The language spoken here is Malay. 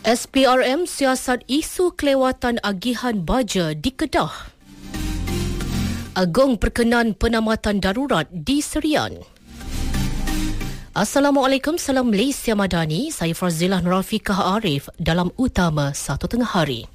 SPRM siasat isu kelewatan agihan baja di Kedah. Agong perkenan penamatan darurat di Serian. Assalamualaikum, salam Malaysia Madani. Saya Farzilah Nurafiqah Arif dalam Utama 1 Tengah Hari.